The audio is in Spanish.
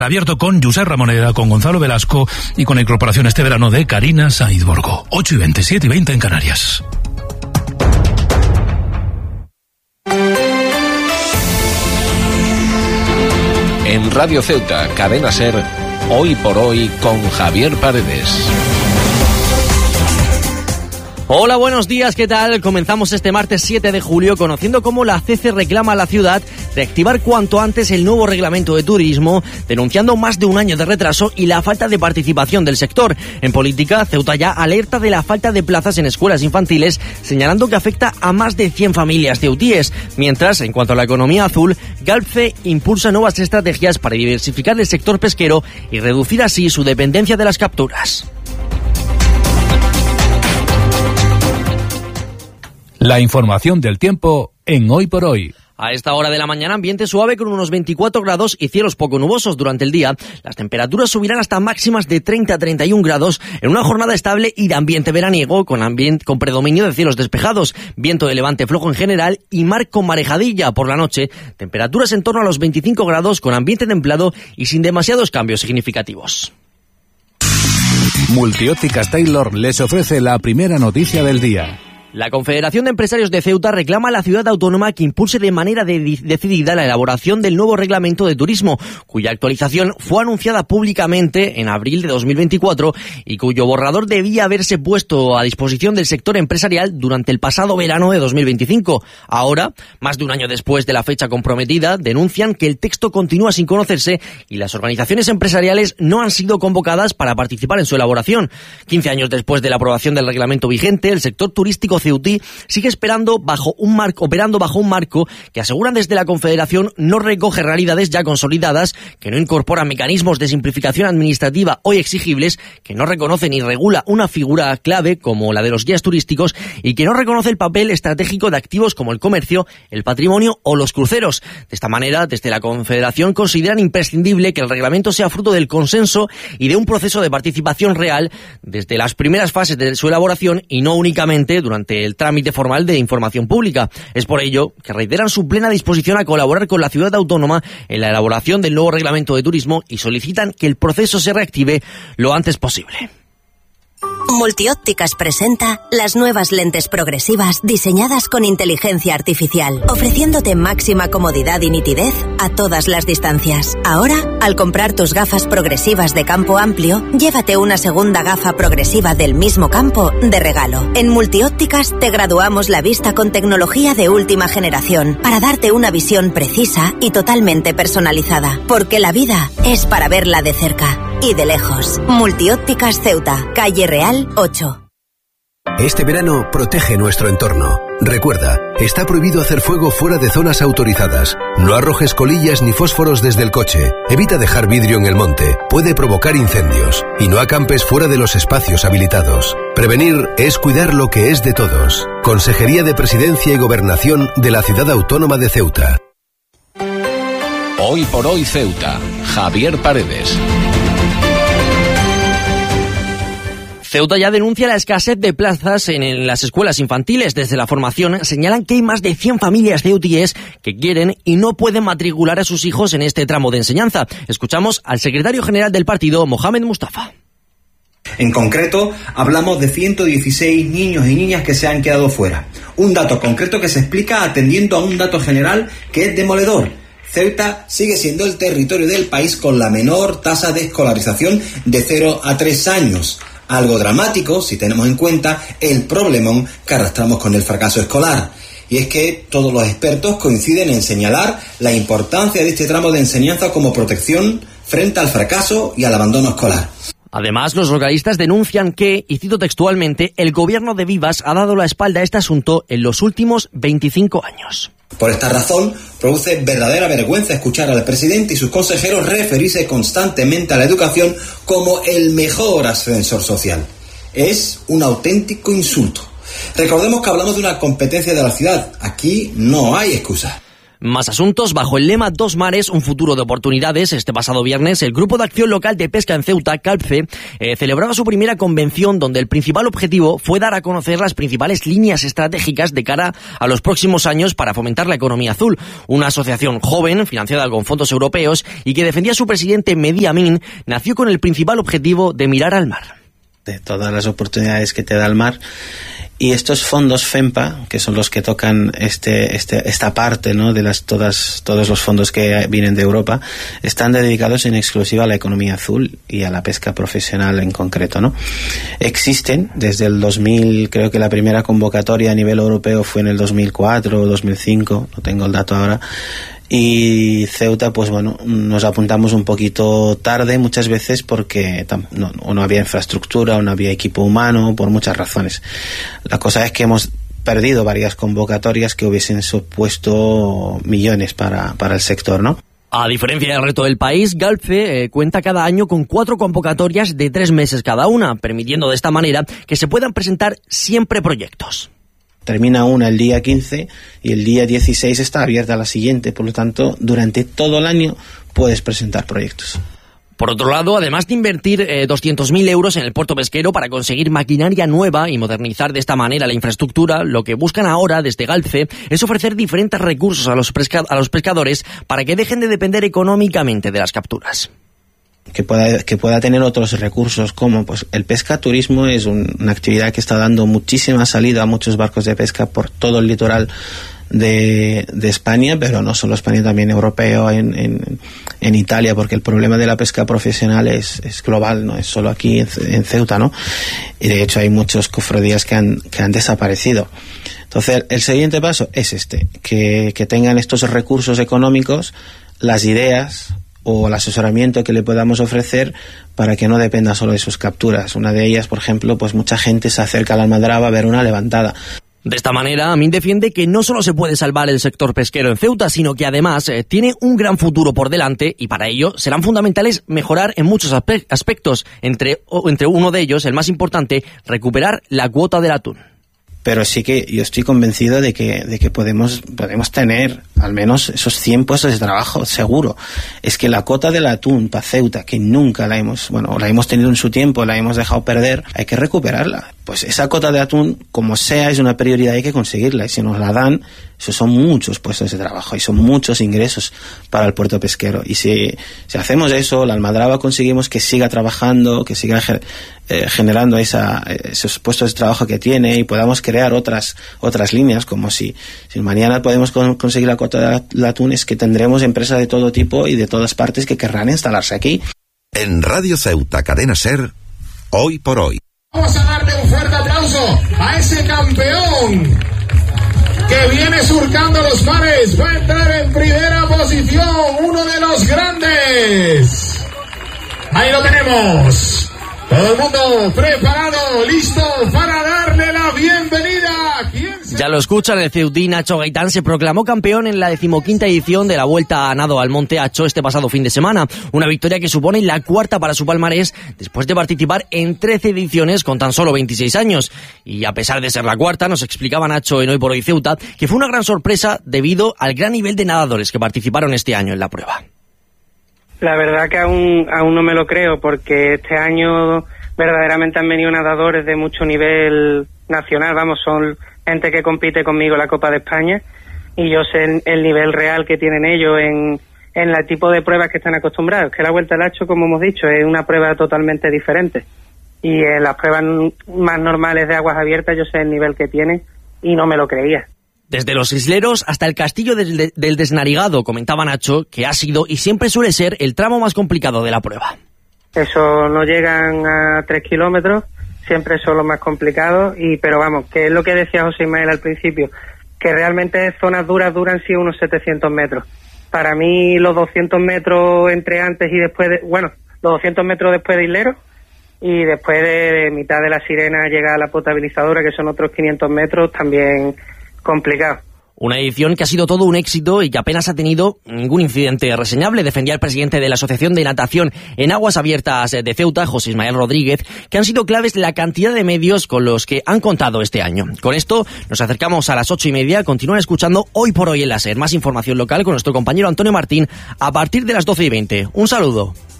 Abierto con Josep Ramoneda, con Gonzalo Velasco y con la incorporación este verano de Karina Sainz-Borgo. 8:20, 7:20 en Canarias. En Radio Ceuta, Cadena Ser, Hoy por Hoy con Javier Paredes. Hola, buenos días, ¿qué tal? Comenzamos este martes 7 de julio conociendo cómo la CC reclama a la ciudad reactivar cuanto antes el nuevo reglamento de turismo, denunciando más de un año de retraso y la falta de participación del sector. En política, Ceuta ya alerta de la falta de plazas en escuelas infantiles, señalando que afecta a más de 100 familias ceutíes. Mientras, en cuanto a la economía azul, Galpfe impulsa nuevas estrategias para diversificar el sector pesquero y reducir así su dependencia de las capturas. La información del tiempo en Hoy por Hoy. A esta hora de la mañana, ambiente suave con unos 24 grados y cielos poco nubosos durante el día. Las temperaturas subirán hasta máximas de 30 a 31 grados en una jornada estable y de ambiente veraniego con predominio de cielos despejados, viento de levante flojo en general y mar con marejadilla por la noche. Temperaturas en torno a los 25 grados con ambiente templado y sin demasiados cambios significativos. Multiópticas Taylor les ofrece la primera noticia del día. La Confederación de Empresarios de Ceuta reclama a la ciudad autónoma que impulse de manera decidida la elaboración del nuevo reglamento de turismo, cuya actualización fue anunciada públicamente en abril de 2024 y cuyo borrador debía haberse puesto a disposición del sector empresarial durante el pasado verano de 2025. Ahora, más de un año después de la fecha comprometida, denuncian que el texto continúa sin conocerse y las organizaciones empresariales no han sido convocadas para participar en su elaboración. 15 años después de la aprobación del reglamento vigente, el sector turístico ceutí sigue operando bajo un marco que aseguran desde la Confederación no recoge realidades ya consolidadas, que no incorpora mecanismos de simplificación administrativa hoy exigibles, que no reconoce ni regula una figura clave como la de los guías turísticos y que no reconoce el papel estratégico de activos como el comercio, el patrimonio o los cruceros. De esta manera, desde la Confederación consideran imprescindible que el reglamento sea fruto del consenso y de un proceso de participación real desde las primeras fases de su elaboración y no únicamente durante el trámite formal de información pública. Es por ello que reiteran su plena disposición a colaborar con la ciudad autónoma en la elaboración del nuevo reglamento de turismo y solicitan que el proceso se reactive lo antes posible. Multiópticas presenta las nuevas lentes progresivas diseñadas con inteligencia artificial, ofreciéndote máxima comodidad y nitidez a todas las distancias. Ahora, al comprar tus gafas progresivas de campo amplio, llévate una segunda gafa progresiva del mismo campo de regalo. En Multiópticas te graduamos la vista con tecnología de última generación para darte una visión precisa y totalmente personalizada, porque la vida es para verla de cerca y de lejos. Multiópticas Ceuta, calle Real 8. Este verano protege nuestro entorno. Recuerda, está prohibido hacer fuego fuera de zonas autorizadas. No arrojes colillas ni fósforos desde el coche. Evita dejar vidrio en el monte. Puede provocar incendios. Y no acampes fuera de los espacios habilitados. Prevenir es cuidar lo que es de todos. Consejería de Presidencia y Gobernación de la Ciudad Autónoma de Ceuta. Hoy por Hoy Ceuta, Javier Paredes. Ceuta ya denuncia la escasez de plazas en las escuelas infantiles. Desde la formación señalan que hay más de 100 familias ceutíes que quieren y no pueden matricular a sus hijos en este tramo de enseñanza. Escuchamos al secretario general del partido, Mohamed Mustafa. En concreto, hablamos de 116 niños y niñas que se han quedado fuera. Un dato concreto que se explica atendiendo a un dato general que es demoledor. Ceuta sigue siendo el territorio del país con la menor tasa de escolarización de 0 a 3 años. Algo dramático si tenemos en cuenta el problemón que arrastramos con el fracaso escolar. Y es que todos los expertos coinciden en señalar la importancia de este tramo de enseñanza como protección frente al fracaso y al abandono escolar. Además, los localistas denuncian que, y cito textualmente, el gobierno de Vivas ha dado la espalda a este asunto en los últimos 25 años. Por esta razón, produce verdadera vergüenza escuchar al presidente y sus consejeros referirse constantemente a la educación como el mejor ascensor social. Es un auténtico insulto. Recordemos que hablamos de una competencia de la ciudad. Aquí no hay excusa. Más asuntos. Bajo el lema Dos mares, un futuro de oportunidades, este pasado viernes el Grupo de Acción Local de Pesca en Ceuta, CALPCE, celebraba su primera convención, donde el principal objetivo fue dar a conocer las principales líneas estratégicas de cara a los próximos años para fomentar la economía azul. Una asociación joven, financiada con fondos europeos y que defendía a su presidente Mehdi Amin, nació con el principal objetivo de mirar al mar. De todas las oportunidades que te da el mar. Y estos fondos FEMPA, que son los que tocan esta parte, ¿no?, de todos los fondos que vienen de Europa, están dedicados en exclusiva a la economía azul y a la pesca profesional en concreto, ¿no? Existen desde el 2000, creo que la primera convocatoria a nivel europeo fue en el 2004 o 2005, no tengo el dato ahora. Y Ceuta, pues bueno, nos apuntamos un poquito tarde muchas veces porque no había infraestructura, o no había equipo humano, por muchas razones. La cosa es que hemos perdido varias convocatorias que hubiesen supuesto millones para el sector, ¿no? A diferencia del resto del país, CALPCE cuenta cada año con 4 convocatorias de 3 meses cada una, permitiendo de esta manera que se puedan presentar siempre proyectos. Termina una el día 15 y el día 16 está abierta la siguiente, por lo tanto, durante todo el año puedes presentar proyectos. Por otro lado, además de invertir 200.000 euros en el puerto pesquero para conseguir maquinaria nueva y modernizar de esta manera la infraestructura, lo que buscan ahora desde CALPCE es ofrecer diferentes recursos a los pescadores para que dejen de depender económicamente de las capturas. Que pueda tener otros recursos, como pues el pescaturismo es una actividad que está dando muchísima salida a muchos barcos de pesca por todo el litoral de España, pero no solo España, también europeo, en Italia, porque el problema de la pesca profesional es global, no es solo aquí en Ceuta, ¿no? Y de hecho hay muchos cofradías que han desaparecido. Entonces el siguiente paso es que tengan estos recursos económicos, las ideas o el asesoramiento que le podamos ofrecer para que no dependa solo de sus capturas. Una de ellas, por ejemplo, pues mucha gente se acerca a la Almadraba a ver una levantada. De esta manera, Amin defiende que no solo se puede salvar el sector pesquero en Ceuta, sino que además tiene un gran futuro por delante y para ello serán fundamentales mejorar en muchos aspectos, entre uno de ellos, el más importante, recuperar la cuota del atún. Pero sí que yo estoy convencido de que podemos tener al menos esos 100 puestos de trabajo, seguro. Es que la cuota del atún para Ceuta, que nunca la hemos tenido en su tiempo, la hemos dejado perder, hay que recuperarla. Pues esa cuota de atún, como sea, es una prioridad, hay que conseguirla. Y si nos la dan, esos son muchos puestos de trabajo y son muchos ingresos para el puerto pesquero. Y si hacemos eso, la Almadraba conseguimos que siga trabajando, que siga generando esos puestos de trabajo que tiene y podamos crear otras líneas, como si mañana podemos conseguir la cuota de atún, es que tendremos empresas de todo tipo y de todas partes que querrán instalarse aquí. En Radio Ceuta, Cadena SER, Hoy por Hoy. Vamos a darle un fuerte aplauso a ese campeón que viene surcando los mares. Va a entrar en primera posición, uno de los grandes. Ahí lo tenemos. Todo el mundo preparado, listo para darle la bienvenida. Ya lo escuchan, el ceutí Nacho Gaitán se proclamó campeón en la 15ª edición de la Vuelta a Nado al Monte Acho este pasado fin de semana. Una victoria que supone la 4ª para su palmarés después de participar en 13 ediciones con tan solo 26 años. Y a pesar de ser la 4ª, nos explicaba Nacho en Hoy por Hoy Ceuta que fue una gran sorpresa debido al gran nivel de nadadores que participaron este año en la prueba. La verdad que aún no me lo creo, porque este año verdaderamente han venido nadadores de mucho nivel nacional, son gente que compite conmigo en la Copa de España, y yo sé el nivel real que tienen ellos en el tipo de pruebas que están acostumbrados, que la Vuelta al Acho, como hemos dicho, es una prueba totalmente diferente, y en las pruebas más normales de aguas abiertas yo sé el nivel que tienen y no me lo creía. Desde los isleros hasta el castillo del Desnarigado, comentaba Nacho, que ha sido y siempre suele ser el tramo más complicado de la prueba. Eso no llegan a 3 kilómetros, siempre son los más complicados, pero vamos, que es lo que decía José Ismael al principio, que realmente zonas duras duran sí unos 700 metros. Para mí los 200 metros entre antes y después los 200 metros después de Islero, y después de mitad de la Sirena llega a la potabilizadora, que son otros 500 metros, también complicado. Una edición que ha sido todo un éxito y que apenas ha tenido ningún incidente reseñable, defendía el presidente de la Asociación de Natación en Aguas Abiertas de Ceuta, José Ismael Rodríguez, que han sido claves la cantidad de medios con los que han contado este año. Con esto nos acercamos a las 8:30. Continúan escuchando Hoy por Hoy en la SER. Más información local con nuestro compañero Antonio Martín a partir de las 12:20. Un saludo.